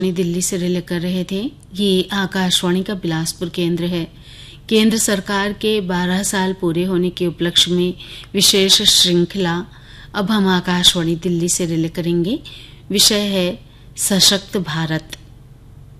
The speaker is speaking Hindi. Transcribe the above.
नई दिल्ली से रिले कर रहे थे। ये आकाशवाणी का बिलासपुर केंद्र है। केंद्र सरकार के 12 साल पूरे होने के उपलक्ष्य में विशेष श्रृंखला अब हम आकाशवाणी दिल्ली से रिले करेंगे। विषय है सशक्त भारत।